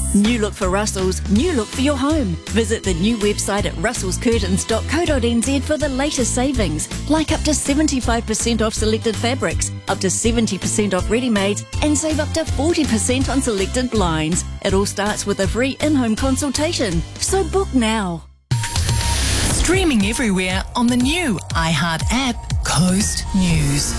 New look for Russell's, new look for your home. Visit the new website at russellscurtains.co.nz for the latest savings, like up to 75% off selected fabrics, up to 70% off ready-mades, and save up to 40% on selected blinds. It all starts with a free in-home consultation. So book now. Streaming everywhere on the new iHeart app, Coast News.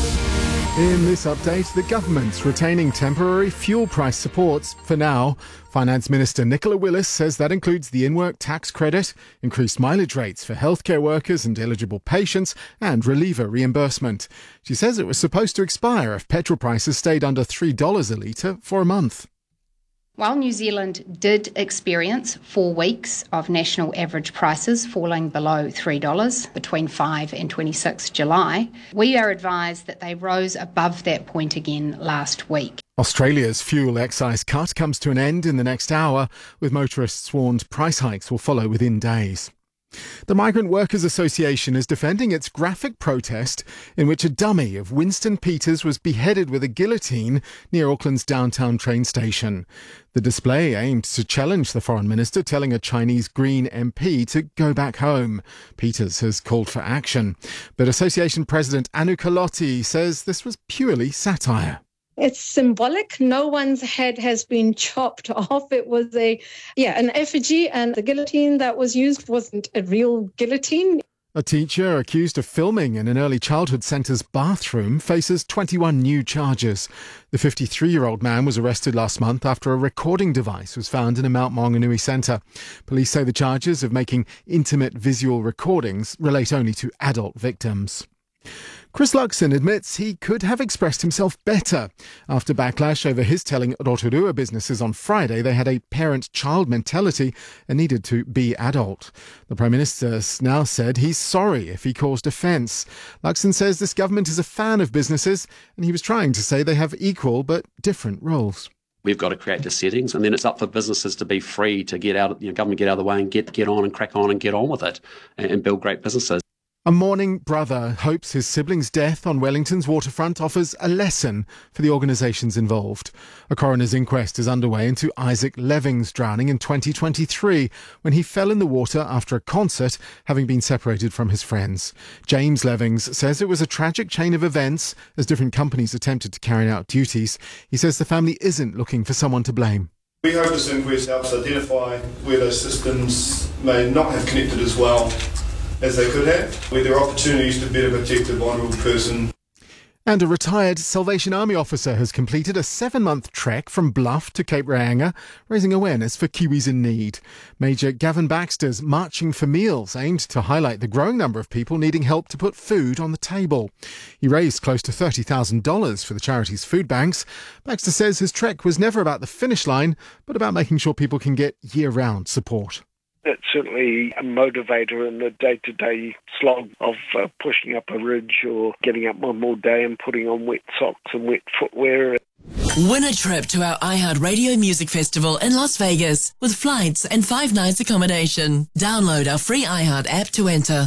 In this update, the government's retaining temporary fuel price supports for now. Finance Minister Nicola Willis says that includes the in-work tax credit, increased mileage rates for healthcare workers and eligible patients, and reliever reimbursement. She says it was supposed to expire if petrol prices stayed under $3 a litre for a month. While New Zealand did experience 4 weeks of national average prices falling below $3 between 5 and 26 July, we are advised that they rose above that point again last week. Australia's fuel excise cut comes to an end in the next hour, with motorists warned price hikes will follow within days. The Migrant Workers Association is defending its graphic protest in which a dummy of Winston Peters was beheaded with a guillotine near Auckland's downtown train station. The display aimed to challenge the Foreign Minister telling a Chinese Green MP to go back home. Peters has called for action, but Association President Anu Kalotti says this was purely satire. It's symbolic. No one's head has been chopped off. It was an effigy, and the guillotine that was used wasn't a real guillotine. A teacher accused of filming in an early childhood centre's bathroom faces 21 new charges. The 53-year-old man was arrested last month after a recording device was found in a Mount Maunganui centre. Police say the charges of making intimate visual recordings relate only to adult victims. Chris Luxon admits he could have expressed himself better after backlash over his telling Rotorua businesses on Friday they had a parent-child mentality and needed to be adult. The Prime Minister now said he's sorry if he caused offence. Luxon says this government is a fan of businesses and he was trying to say they have equal but different roles. We've got to create the settings, and then it's up for businesses to be free to get out, government get out of the way and get on and crack on and get on with it and build great businesses. A mourning brother hopes his sibling's death on Wellington's waterfront offers a lesson for the organisations involved. A coroner's inquest is underway into Isaac Leving's drowning in 2023 when he fell in the water after a concert, having been separated from his friends. James Levings says it was a tragic chain of events as different companies attempted to carry out duties. He says the family isn't looking for someone to blame. We hope this inquest helps identify where those systems may not have connected as well as they could have, where there are opportunities to better protect a vulnerable person. And a retired Salvation Army officer has completed a 7-month trek from Bluff to Cape Reinga, raising awareness for Kiwis in need. Major Gavin Baxter's Marching for Meals aimed to highlight the growing number of people needing help to put food on the table. He raised close to $30,000 for the charity's food banks. Baxter says his trek was never about the finish line, but about making sure people can get year-round support. It's certainly a motivator in the day-to-day slog of pushing up a ridge or getting up one more day and putting on wet socks and wet footwear. Win a trip to our iHeart Radio Music Festival in Las Vegas with flights and 5 nights accommodation. Download our free iHeart app to enter.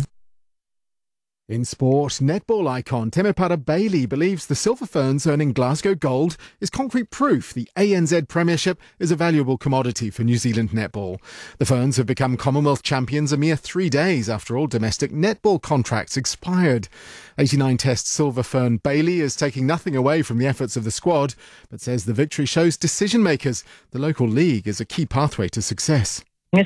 In sport, netball icon Temepara Bailey believes the Silver Ferns earning Glasgow gold is concrete proof the ANZ Premiership is a valuable commodity for New Zealand netball. The Ferns have become Commonwealth champions a mere 3 days after all domestic netball contracts expired. 89-test Silver Fern Bailey is taking nothing away from the efforts of the squad, but says the victory shows decision-makers the local league is a key pathway to success.